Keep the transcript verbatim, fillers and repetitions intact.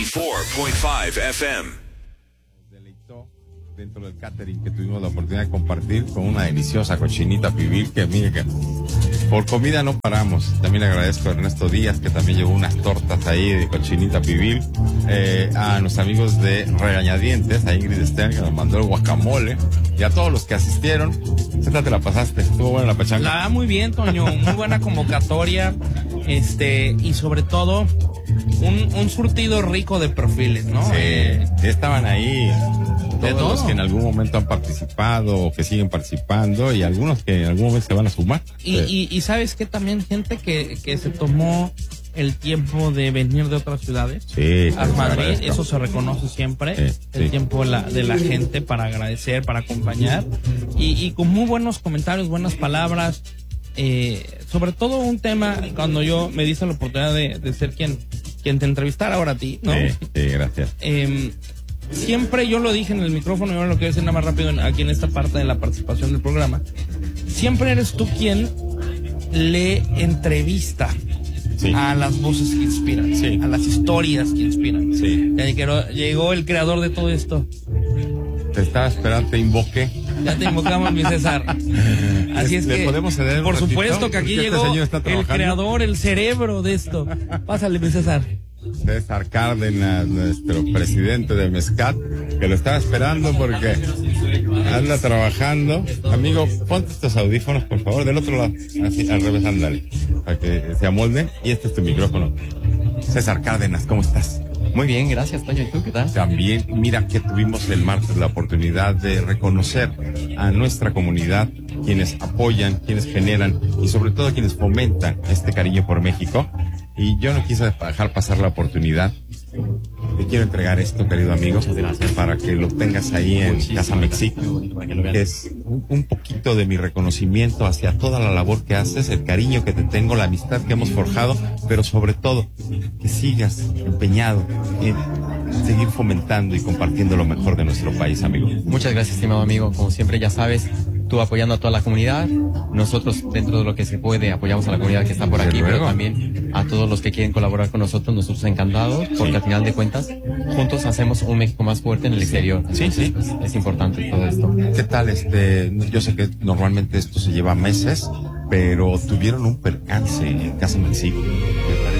cuatro punto cinco F M. Deleitó dentro del catering que tuvimos la oportunidad de compartir con una deliciosa cochinita pibil que mire que por comida no paramos. También le agradezco a Ernesto Díaz que también llevó unas tortas ahí de cochinita pibil, eh, a nuestros amigos de Regañadientes, a Ingrid Stern que nos mandó el guacamole y a todos los que asistieron. ¿Qué tal te la pasaste? ¿Estuvo buena la pachanga? La muy bien, Toño, muy buena convocatoria, este, y sobre todo un, un surtido rico de perfiles, ¿no? Sí, Eh, estaban ahí de todos los todo. que en algún momento han participado o que siguen participando y algunos que en algún momento se van a sumar. Y, Sí. y, y sabes que también gente que, que se tomó el tiempo de venir de otras ciudades Sí, a te Madrid, agradezco. eso se reconoce siempre, Sí, el sí. tiempo de la, de la gente para agradecer, para acompañar, y, y con muy buenos comentarios, buenas palabras, eh, sobre todo un tema, cuando yo me diste la oportunidad de, de ser quien, quien te entrevistara ahora a ti, ¿no? Sí, sí, gracias. Eh, siempre yo lo dije en el micrófono y ahora lo quiero decir nada más rápido en- aquí en esta parte de la participación del programa. Siempre eres tú quien le entrevista Sí. a las voces que inspiran, Sí. a las historias que inspiran. Sí. Ya llegó, llegó el creador de todo esto. Te estaba esperando, te invoqué. Ya te invocamos, mi César. Así es ¿Le que, podemos ceder un por ratito? supuesto que aquí Porque este llegó señor está el trabajando. creador, el cerebro de esto. Pásale, mi César. César Cárdenas, nuestro presidente de Mezcat, que lo estaba esperando porque anda trabajando. Amigo, ponte estos audífonos, por favor, del otro lado. Así, al revés, ándale, para que se amolden. Y este es tu micrófono. César Cárdenas, ¿cómo estás? Muy bien, gracias, Toño. ¿Y tú qué tal? También, mira que tuvimos el martes la oportunidad de reconocer a nuestra comunidad, quienes apoyan, quienes generan y sobre todo quienes fomentan este cariño por México. Y yo no quise dejar pasar la oportunidad. Te quiero entregar esto, querido amigo, Muchas gracias. para que lo tengas ahí en Muchísimas Casa Mexic, gracias. Muy bonito para que lo vean. que es un, un poquito de mi reconocimiento hacia toda la labor que haces, el cariño que te tengo, la amistad que hemos forjado, pero sobre todo que sigas empeñado en seguir fomentando y compartiendo lo mejor de nuestro país, amigo. Muchas gracias, estimado amigo. Como siempre, ya sabes, tú apoyando a toda la comunidad. Nosotros, dentro de lo que se puede, apoyamos a la comunidad que está por Desde aquí, luego. pero también a todos los que quieren colaborar con nosotros. Nosotros encantados, porque al final de cuentas, juntos hacemos un México más fuerte en el exterior. Sí, Entonces, sí. pues, es importante todo esto. ¿Qué tal? Este, yo sé que normalmente esto se lleva meses, pero tuvieron un percance en Casa Mexic.